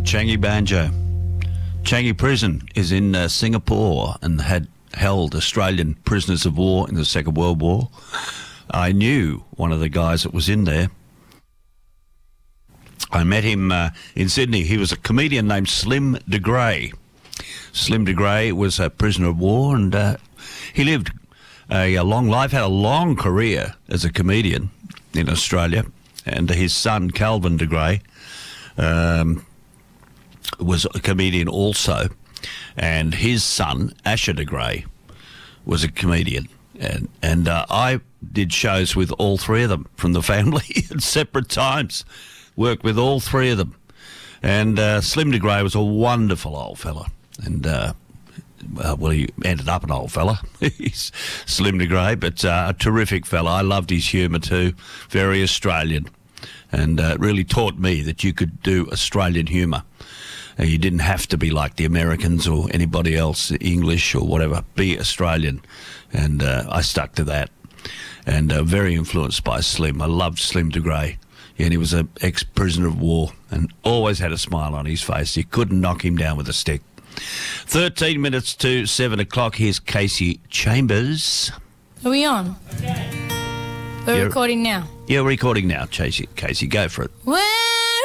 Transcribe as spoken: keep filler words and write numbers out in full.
Changi Banjo. Changi Prison is in uh, Singapore and had held Australian prisoners of war in the Second World War. I knew one of the guys that was in there. I met him uh, in Sydney. He was a comedian named Slim de Grey. Slim de Grey was a prisoner of war, and uh, he lived a, a long life, had a long career as a comedian in Australia. And his son, Calvin de Grey, um, was a comedian also. And his son, Asher de Grey, was a comedian. And, and uh, I did shows with all three of them from the family at separate times. Worked with all three of them. And uh, Slim de Grey was a wonderful old fella. And, uh, uh, well, he ended up an old fella. He's Slim de Grey, but uh, a terrific fella. I loved his humour too. Very Australian. And uh, it really taught me that you could do Australian humour. Uh, you didn't have to be like the Americans or anybody else, English or whatever. Be Australian. And uh, I stuck to that. And uh, very influenced by Slim. I loved Slim de Grey. Yeah, and he was an ex-prisoner of war and always had a smile on his face. You couldn't knock him down with a stick. thirteen minutes to seven o'clock. Here's Casey Chambers. Are we on? Okay. We're You're, recording now. Yeah, we're recording now, Casey. Casey, go for it. Well,